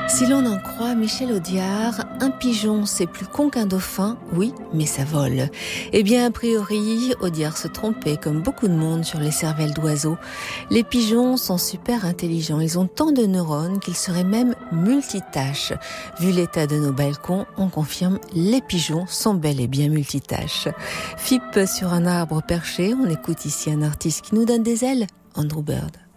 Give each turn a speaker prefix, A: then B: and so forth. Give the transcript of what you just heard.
A: Si l'on en croit Michel Audiard, un pigeon c'est plus con qu'un dauphin, oui, mais ça vole. Eh bien, a priori, Audiard se trompait, comme beaucoup de monde, sur les cervelles d'oiseaux. Les pigeons sont super intelligents, ils ont tant de neurones qu'ils seraient même multitâches. Vu l'état de nos balcons, on confirme, les pigeons sont bel et bien multitâches. Fippe sur un arbre perché, on écoute ici un artiste qui nous donne des ailes, Andrew Bird.